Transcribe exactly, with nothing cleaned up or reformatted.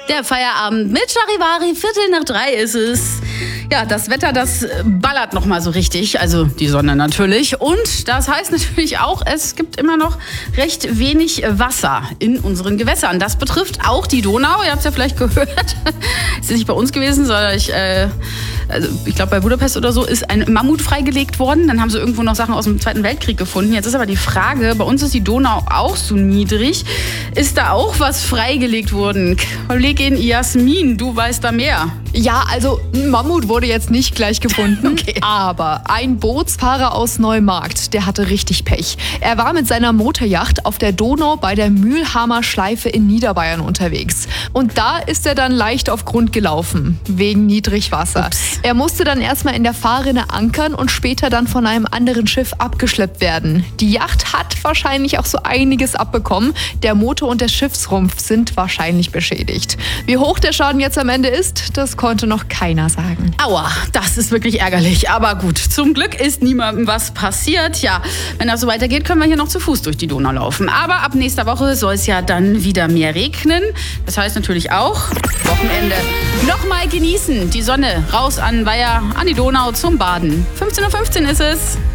Der Feierabend mit Charivari, Viertel nach drei ist es. Ja, das Wetter, das ballert noch mal so richtig, also die Sonne natürlich. Und das heißt natürlich auch, es gibt immer noch recht wenig Wasser in unseren Gewässern. Das betrifft auch die Donau, ihr habt es ja vielleicht gehört. Ist nicht bei uns gewesen, sondern ich, äh, also ich glaube bei Budapest oder so, ist ein Mammut freigelegt worden. Dann haben sie irgendwo noch Sachen aus dem Zweiten Weltkrieg gefunden. Jetzt ist aber die Frage, bei uns ist die Donau auch so niedrig. Ist da auch was freigelegt worden? Kollegin Jasmin, du weißt da mehr. Ja, also ein Mammut wurde jetzt nicht gleich gefunden, Okay. aber ein Bootsfahrer aus Neumarkt, der hatte richtig Pech. Er war mit seiner Motoryacht auf der Donau bei der Mühlhamer Schleife in Niederbayern unterwegs. Und da ist er dann leicht auf Grund gelaufen, wegen Niedrigwasser. Ups. Er musste dann erstmal in der Fahrrinne ankern und später dann von einem anderen Schiff abgeschleppt werden. Die Yacht hat wahrscheinlich auch so einiges abbekommen. Der Motor und der Schiffsrumpf sind wahrscheinlich beschädigt. Wie hoch der Schaden jetzt am Ende ist, das konnte noch keiner sagen. Aua, das ist wirklich ärgerlich. Aber gut, zum Glück ist niemandem was passiert. Ja, wenn das so weitergeht, können wir hier noch zu Fuß durch die Donau laufen. Aber ab nächster Woche soll es ja dann wieder mehr regnen. Das heißt natürlich auch Wochenende nochmal genießen. Die Sonne raus an Weiher, an die Donau zum Baden. fünfzehn Uhr fünfzehn ist es.